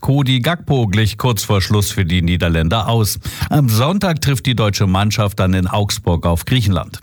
Cody Gakpo glich kurz vor Schluss für die Niederländer aus. Am Sonntag trifft die deutsche Mannschaft dann in Augsburg auf Griechenland.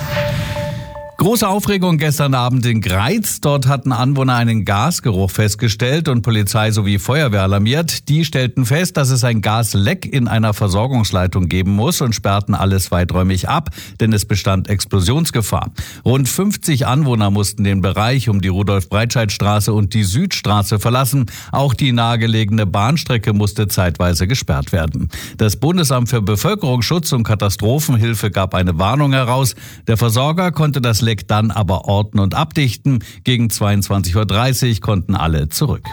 Große Aufregung gestern Abend in Greiz. Dort hatten Anwohner einen Gasgeruch festgestellt und Polizei sowie Feuerwehr alarmiert. Die stellten fest, dass es ein Gasleck in einer Versorgungsleitung geben muss und sperrten alles weiträumig ab, denn es bestand Explosionsgefahr. Rund 50 Anwohner mussten den Bereich um die Rudolf-Breitscheid-Straße und die Südstraße verlassen. Auch die nahegelegene Bahnstrecke musste zeitweise gesperrt werden. Das Bundesamt für Bevölkerungsschutz und Katastrophenhilfe gab eine Warnung heraus. Der Versorger konnte das Leck dann aber orten und abdichten. Gegen 22:30 Uhr konnten alle zurück.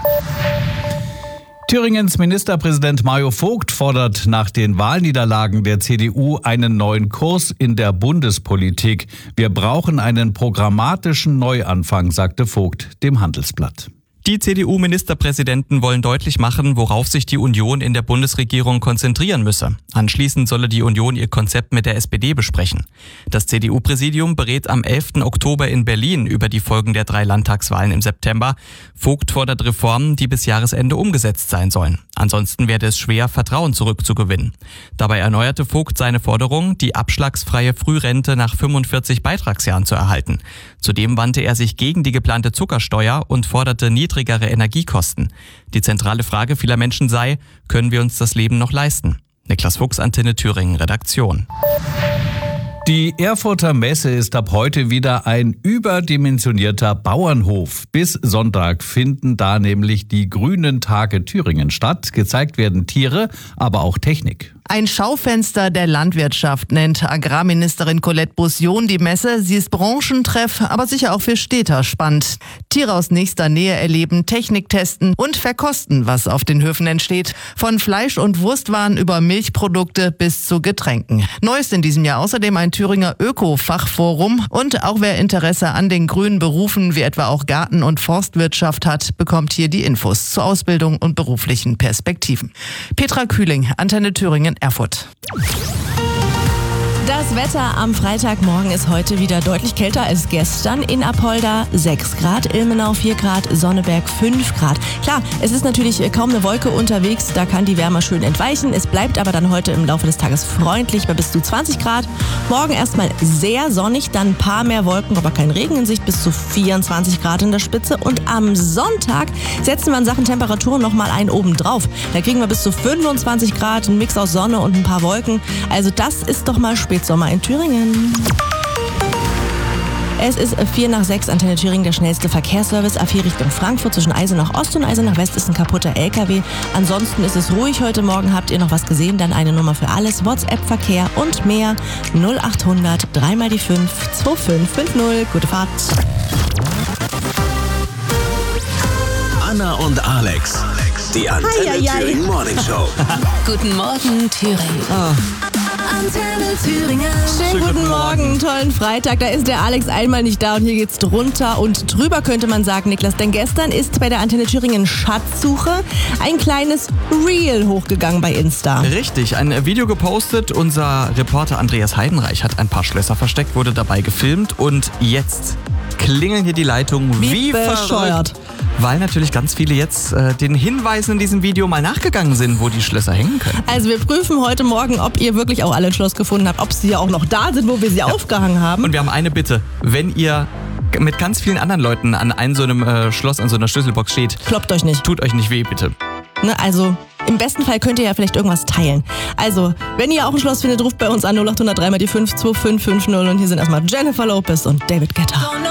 Thüringens Ministerpräsident Mario Vogt fordert nach den Wahlniederlagen der CDU einen neuen Kurs in der Bundespolitik. Wir brauchen einen programmatischen Neuanfang, sagte Vogt dem Handelsblatt. Die CDU-Ministerpräsidenten wollen deutlich machen, worauf sich die Union in der Bundesregierung konzentrieren müsse. Anschließend solle die Union ihr Konzept mit der SPD besprechen. Das CDU-Präsidium berät am 11. Oktober in Berlin über die Folgen der 3 Landtagswahlen im September. Vogt fordert Reformen, die bis Jahresende umgesetzt sein sollen. Ansonsten werde es schwer, Vertrauen zurückzugewinnen. Dabei erneuerte Vogt seine Forderung, die abschlagsfreie Frührente nach 45 Beitragsjahren zu erhalten. Zudem wandte er sich gegen die geplante Zuckersteuer und forderte niedrigere Energiekosten. Die zentrale Frage vieler Menschen sei, können wir uns das Leben noch leisten? Niklas Fuchs, Antenne Thüringen, Redaktion. Die Erfurter Messe ist ab heute wieder ein überdimensionierter Bauernhof. Bis Sonntag finden da nämlich die Grünen Tage Thüringen statt. Gezeigt werden Tiere, aber auch Technik. Ein Schaufenster der Landwirtschaft nennt Agrarministerin Colette Bussion die Messe. Sie ist Branchentreff, aber sicher auch für Städter spannend. Tiere aus nächster Nähe erleben, Technik testen und verkosten, was auf den Höfen entsteht. Von Fleisch- und Wurstwaren über Milchprodukte bis zu Getränken. Neu ist in diesem Jahr außerdem ein Thüringer Öko-Fachforum. Und auch wer Interesse an den grünen Berufen wie etwa auch Garten- und Forstwirtschaft hat, bekommt hier die Infos zur Ausbildung und beruflichen Perspektiven. Petra Kühling, Antenne Thüringen, Erfurt. Das Wetter am Freitagmorgen ist heute wieder deutlich kälter als gestern. In Apolda 6 Grad, Ilmenau 4 Grad, Sonneberg 5 Grad. Klar, es ist natürlich kaum eine Wolke unterwegs, da kann die Wärme schön entweichen. Es bleibt aber dann heute im Laufe des Tages freundlich bei bis zu 20 Grad. Morgen erstmal sehr sonnig, dann ein paar mehr Wolken, aber kein Regen in Sicht, bis zu 24 Grad in der Spitze. Und am Sonntag setzen wir in Sachen Temperaturen nochmal einen oben drauf. Da kriegen wir bis zu 25 Grad, ein Mix aus Sonne und ein paar Wolken. Also das ist doch mal Spätsommer in Thüringen. Es ist 5:45, Antenne Thüringen, der schnellste Verkehrsservice. A4 Richtung Frankfurt, zwischen Eisenach Ost und Eisenach West ist ein kaputter LKW. Ansonsten ist es ruhig heute Morgen. Habt ihr noch was gesehen? Dann eine Nummer für alles. WhatsApp-Verkehr und mehr. 0800 3 mal die 5 2550. Gute Fahrt. Anna und Alex, die Antenne Thüringen Morning Show. Guten Morgen, Thüringen. Antenne Thüringen. Schönen guten Morgen, tollen Freitag. Da ist der Alex einmal nicht da und hier geht's drunter und drüber, könnte man sagen, Niklas. Denn gestern ist bei der Antenne Thüringen Schatzsuche ein kleines Reel hochgegangen bei Insta. Richtig, ein Video gepostet. Unser Reporter Andreas Heidenreich hat ein paar Schlösser versteckt, wurde dabei gefilmt und jetzt klingeln hier die Leitungen wie bescheuert. Weil natürlich ganz viele jetzt den Hinweisen in diesem Video mal nachgegangen sind, wo die Schlösser hängen können. Also wir prüfen heute Morgen, ob ihr wirklich auch alle ein Schloss gefunden habt, ob sie ja auch noch da sind, wo wir sie aufgehangen haben. Und wir haben eine Bitte. Wenn ihr mit ganz vielen anderen Leuten an einem so einem Schloss, an so einer Schlüsselbox steht, kloppt euch nicht. Tut euch nicht weh, bitte. Ne, also im besten Fall könnt ihr ja vielleicht irgendwas teilen. Also, wenn ihr auch ein Schloss findet, ruft bei uns an 0800 3 mal die 5 2550 und hier sind erstmal Jennifer Lopez und David Guetta.